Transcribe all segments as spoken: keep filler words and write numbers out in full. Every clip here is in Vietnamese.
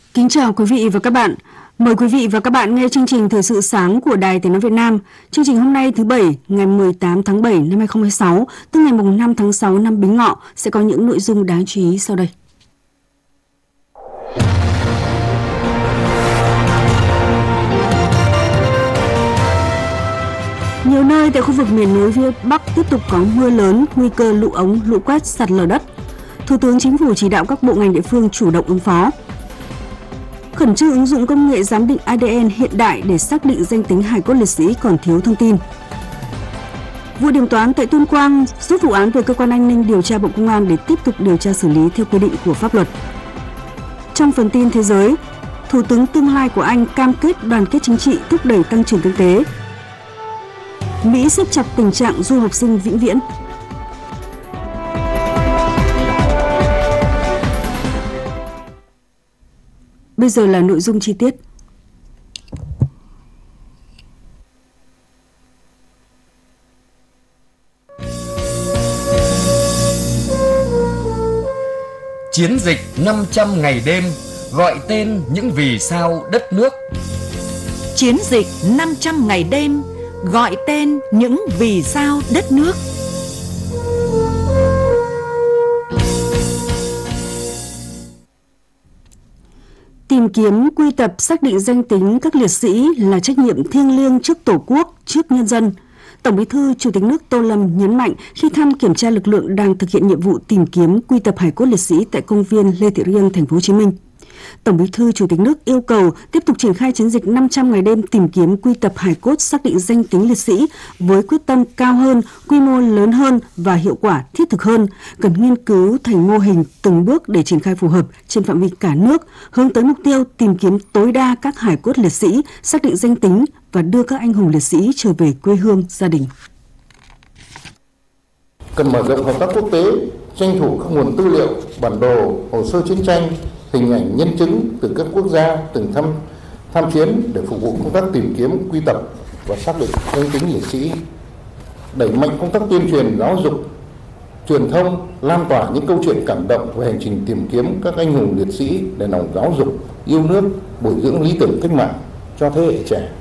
Kính chào quý vị và các bạn. Mời quý vị và các bạn nghe chương trình Thời sự sáng của Đài Tiếng nói Việt Nam. Chương trình hôm nay thứ Bảy, ngày mười tám tháng bảy năm hai nghìn không trăm hai mươi sáu, tức ngày mùng năm tháng sáu năm Bính Ngọ sẽ có những nội dung đáng chú ý sau đây. Nhiều nơi tại khu vực miền núi phía Bắc tiếp tục có mưa lớn, nguy cơ lũ ống, lũ quét, sạt lở đất. Thủ tướng Chính phủ chỉ đạo các bộ ngành địa phương chủ động ứng phó. Khẩn trương ứng dụng công nghệ giám định a đê en hiện đại để xác định danh tính hài cốt liệt sĩ còn thiếu thông tin. Vụ điểm toán tại Tuyên Quang rút vụ án về cơ quan an ninh điều tra Bộ Công an để tiếp tục điều tra xử lý theo quy định của pháp luật. Trong phần tin thế giới, Thủ tướng tương lai của Anh cam kết đoàn kết chính trị thúc đẩy tăng trưởng kinh tế. Mỹ siết chặt tình trạng du học sinh vĩnh viễn. Bây giờ là nội dung chi tiết. Chiến dịch năm trăm ngày đêm gọi tên những vì sao đất nước. Chiến dịch năm trăm ngày đêm gọi tên những vì sao đất nước. Tìm kiếm, quy tập, xác định danh tính các liệt sĩ là trách nhiệm thiêng liêng trước Tổ quốc, trước nhân dân. Tổng Bí thư Chủ tịch nước Tô Lâm nhấn mạnh khi thăm kiểm tra lực lượng đang thực hiện nhiệm vụ tìm kiếm, quy tập hài cốt liệt sĩ tại công viên Lê Thị Riêng, Thành phố Hồ Chí Minh. Tổng Bí thư Chủ tịch nước yêu cầu tiếp tục triển khai chiến dịch năm trăm ngày đêm tìm kiếm, quy tập hài cốt, xác định danh tính liệt sĩ với quyết tâm cao hơn, quy mô lớn hơn và hiệu quả thiết thực hơn, cần nghiên cứu thành mô hình từng bước để triển khai phù hợp trên phạm vi cả nước, hướng tới mục tiêu tìm kiếm tối đa các hài cốt liệt sĩ, xác định danh tính và đưa các anh hùng liệt sĩ trở về quê hương, gia đình. Cần mở rộng hợp tác quốc tế, tranh thủ các nguồn tư liệu, bản đồ, hồ sơ chiến tranh, hình ảnh nhân chứng từ các quốc gia từng thăm tham chiến để phục vụ công tác tìm kiếm, quy tập và xác định danh tính liệt sĩ. Đẩy mạnh công tác tuyên truyền, giáo dục, truyền thông, lan tỏa những câu chuyện cảm động về hành trình tìm kiếm các anh hùng liệt sĩ để lòng giáo dục, yêu nước, bồi dưỡng lý tưởng cách mạng cho thế hệ trẻ.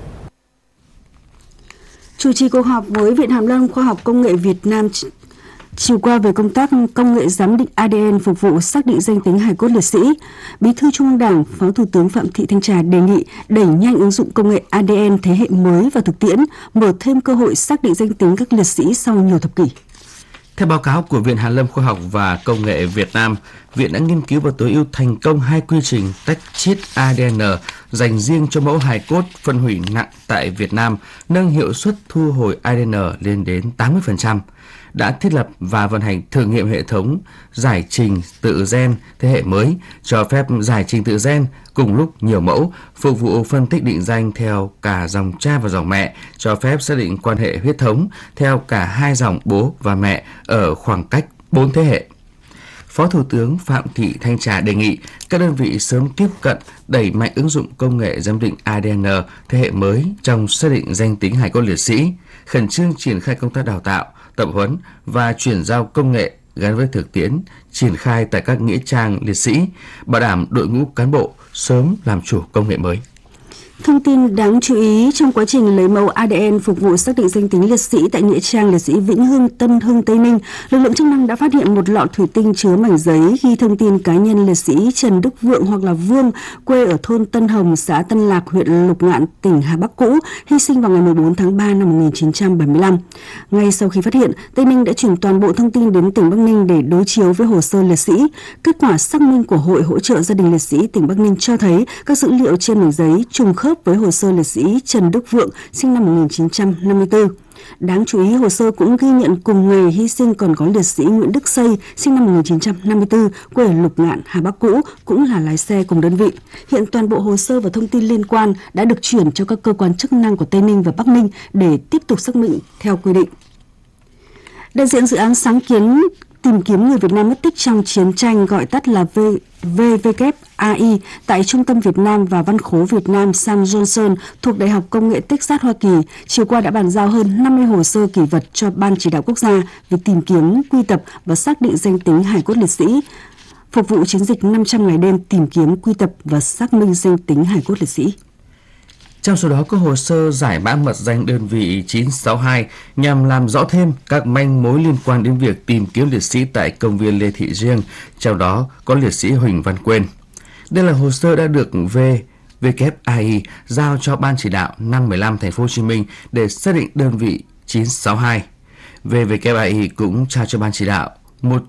Chủ trì cuộc họp với Viện Hàn lâm Khoa học Công nghệ Việt Nam chiều qua về công tác công nghệ giám định a đê en phục vụ xác định danh tính hài cốt liệt sĩ, Bí thư Trung ương Đảng, Phó Thủ tướng Phạm Thị Thanh Trà đề nghị đẩy nhanh ứng dụng công nghệ a đê en thế hệ mới vào thực tiễn, mở thêm cơ hội xác định danh tính các liệt sĩ sau nhiều thập kỷ. Theo báo cáo của Viện Hàn lâm Khoa học và Công nghệ Việt Nam, Viện đã nghiên cứu và tối ưu thành công hai quy trình tách chiết a đê en dành riêng cho mẫu hài cốt phân hủy nặng tại Việt Nam, nâng hiệu suất thu hồi a đê en lên đến tám mươi phần trăm. Đã thiết lập và vận hành thử nghiệm hệ thống giải trình tự gen thế hệ mới, cho phép giải trình tự gen cùng lúc nhiều mẫu, phục vụ phân tích định danh theo cả dòng cha và dòng mẹ, cho phép xác định quan hệ huyết thống theo cả hai dòng bố và mẹ ở khoảng cách bốn thế hệ. Phó Thủ tướng Phạm Thị Thanh Trà đề nghị các đơn vị sớm tiếp cận, đẩy mạnh ứng dụng công nghệ giám định a đê en thế hệ mới trong xác định danh tính hài cốt liệt sĩ, khẩn trương triển khai công tác đào tạo, tập huấn và chuyển giao công nghệ gắn với thực tiễn, triển khai tại các nghĩa trang liệt sĩ, bảo đảm đội ngũ cán bộ sớm làm chủ công nghệ mới. Thông tin đáng chú ý, trong quá trình lấy mẫu a đê en phục vụ xác định danh tính liệt sĩ tại nghĩa trang liệt sĩ Vĩnh Hưng, Tân Hưng, Tây Ninh, lực lượng chức năng đã phát hiện một lọ thủy tinh chứa mảnh giấy ghi thông tin cá nhân liệt sĩ Trần Đức Vượng hoặc là Vương, quê ở thôn Tân Hồng, xã Tân Lạc, huyện Lục Ngạn, tỉnh Hà Bắc cũ, hy sinh vào ngày mười bốn tháng ba năm một nghìn chín trăm bảy mươi lăm. Ngay sau khi phát hiện, Tây Ninh đã chuyển toàn bộ thông tin đến tỉnh Bắc Ninh để đối chiếu với hồ sơ liệt sĩ. Kết quả xác minh của Hội hỗ trợ gia đình liệt sĩ tỉnh Bắc Ninh cho thấy các dữ liệu trên mảnh giấy trùng khớp với hồ sơ liệt sĩ Trần Đức Vượng sinh năm một nghìn chín trăm năm mươi tư. Đáng chú ý, hồ sơ cũng ghi nhận cùng ngày hy sinh còn có liệt sĩ Nguyễn Đức Xây sinh năm một nghìn chín trăm năm mươi tư, quê ở Lục Ngạn, Hà Bắc cũ, cũng là lái xe cùng đơn vị. Hiện toàn bộ hồ sơ và thông tin liên quan đã được chuyển cho các cơ quan chức năng của Tây Ninh và Bắc Ninh để tiếp tục xác minh theo quy định. Đại diện dự án sáng kiến tìm kiếm người Việt Nam mất tích trong chiến tranh, gọi tắt là vê vê a i, tại Trung tâm Việt Nam và Văn khố Việt Nam Sam Johnson thuộc Đại học Công nghệ Texas, Hoa Kỳ, chiều qua đã bàn giao hơn năm mươi hồ sơ kỷ vật cho Ban Chỉ đạo Quốc gia về tìm kiếm, quy tập và xác định danh tính hài cốt liệt sĩ. phục vụ chiến dịch năm trăm ngày đêm tìm kiếm, quy tập và xác minh danh tính hài cốt liệt sĩ. Trong số đó có hồ sơ giải mã mật danh đơn vị chín sáu hai nhằm làm rõ thêm các manh mối liên quan đến việc tìm kiếm liệt sĩ tại công viên Lê Thị Riêng, trong đó có liệt sĩ Huỳnh Văn Quên. Đây là hồ sơ đã được vê kép a i giao cho Ban chỉ đạo năm một năm Thành phố Hồ Chí Minh để xác định đơn vị chín sáu hai. vê kép a i cũng trao cho Ban chỉ đạo một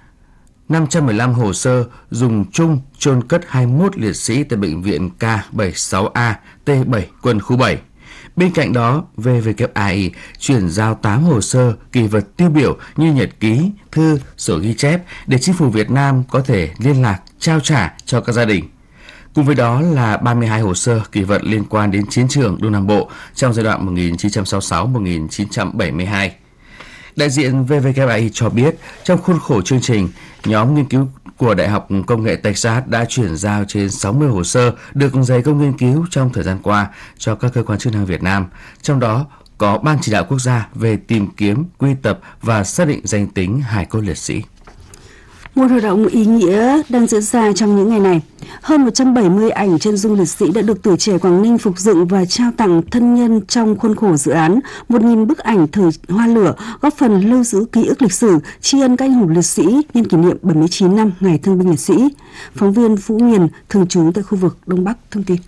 năm trăm mười lăm hồ sơ dùng chung chôn cất hai mươi mốt liệt sĩ tại bệnh viện K bảy mươi sáu A T bảy quân khu bảy. Bên cạnh đó, vê kép a i chuyển giao tám hồ sơ kỳ vật tiêu biểu như nhật ký, thư, sổ ghi chép để chính phủ Việt Nam có thể liên lạc, trao trả cho các gia đình. Cùng với đó là ba mươi hai hồ sơ kỳ vật liên quan đến chiến trường Đông Nam Bộ trong giai đoạn một nghìn chín trăm sáu mươi sáu đến một nghìn chín trăm bảy mươi hai. Đại diện vê kép a i cho biết, trong khuôn khổ chương trình, nhóm nghiên cứu của Đại học Công nghệ Texas đã chuyển giao trên sáu mươi hồ sơ được dày công nghiên cứu trong thời gian qua cho các cơ quan chức năng Việt Nam, trong đó có Ban chỉ đạo quốc gia về tìm kiếm, quy tập và xác định danh tính hài cốt liệt sĩ. Một hoạt động ý nghĩa đang diễn ra trong những ngày này. Hơn một trăm bảy mươi ảnh chân dung liệt sĩ đã được Tuổi Trẻ Quảng Ninh phục dựng và trao tặng thân nhân trong khuôn khổ dự án một nghìn bức ảnh thời hoa lửa, góp phần lưu giữ ký ức lịch sử, tri ân các anh hùng liệt sĩ nhân kỷ niệm bảy mươi chín năm Ngày Thương binh Liệt sĩ. Phóng viên Vũ Miền, thường trú tại khu vực Đông Bắc thông tin.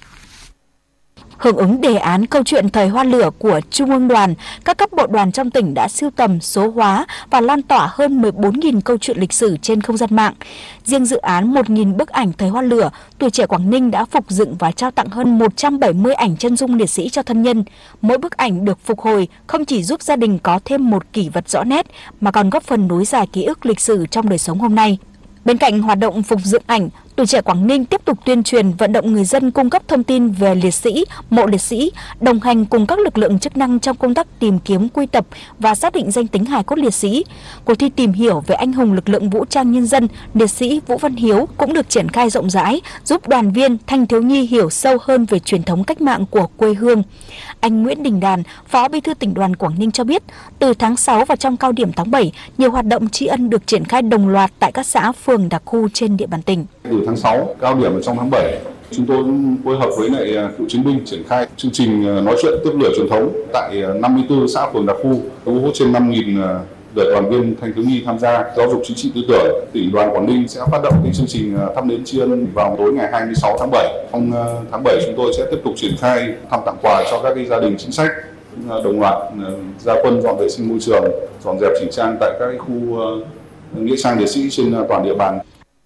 Hưởng ứng đề án câu chuyện thời hoa lửa của Trung ương Đoàn, các cấp bộ đoàn trong tỉnh đã sưu tầm, số hóa và lan tỏa hơn mười bốn nghìn câu chuyện lịch sử trên không gian mạng. Riêng dự án một nghìn bức ảnh thời hoa lửa, Tuổi Trẻ Quảng Ninh đã phục dựng và trao tặng hơn một trăm bảy mươi ảnh chân dung liệt sĩ cho thân nhân. Mỗi bức ảnh được phục hồi không chỉ giúp gia đình có thêm một kỷ vật rõ nét, mà còn góp phần nối dài ký ức lịch sử trong đời sống hôm nay. Bên cạnh hoạt động phục dựng ảnh, Tuổi Trẻ Quảng Ninh tiếp tục tuyên truyền vận động người dân cung cấp thông tin về liệt sĩ, mộ liệt sĩ, đồng hành cùng các lực lượng chức năng trong công tác tìm kiếm, quy tập và xác định danh tính hài cốt liệt sĩ. Cuộc thi tìm hiểu về anh hùng lực lượng vũ trang nhân dân, liệt sĩ Vũ Văn Hiếu cũng được triển khai rộng rãi, giúp đoàn viên, thanh thiếu nhi hiểu sâu hơn về truyền thống cách mạng của quê hương. Anh Nguyễn Đình Đàn, Phó Bí thư Tỉnh đoàn Quảng Ninh cho biết, từ tháng sáu và trong cao điểm tháng bảy, nhiều hoạt động tri ân được triển khai đồng loạt tại các xã, phường, đặc khu trên địa bàn tỉnh. Từ tháng sáu, cao điểm ở trong tháng bảy, chúng tôi phối hợp với lại cựu chiến binh triển khai chương trình nói chuyện tiếp lửa truyền thống tại năm mươi tư xã, phường, đặc khu, thu hút trên năm nghìn lượt đoàn viên thanh thiếu nhi tham gia. Giáo dục chính trị tư tưởng, Tỉnh đoàn Quảng Ninh sẽ phát động cái chương trình thắp nến tri ân vào tối ngày hai mươi sáu tháng bảy. Trong tháng bảy, chúng tôi sẽ tiếp tục triển khai thăm tặng quà cho các cái gia đình chính sách, đồng loạt ra quân dọn vệ sinh môi trường, dọn dẹp chỉnh trang tại các cái khu nghĩa trang liệt sĩ trên toàn địa bàn.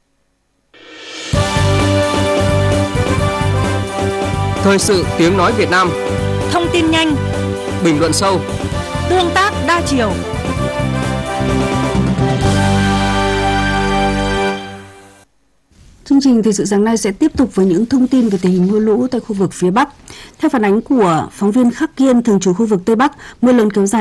Thời sự tiếng nói Việt Nam. Thông tin nhanh, bình luận sâu, tương tác đa chiều. Chương trình thời sự sáng nay sẽ tiếp tục với những thông tin về tình hình mưa lũ tại khu vực phía Bắc. Theo phản ánh của phóng viên Khắc Kiên, thường trú khu vực Tây Bắc, mưa lớn kéo dài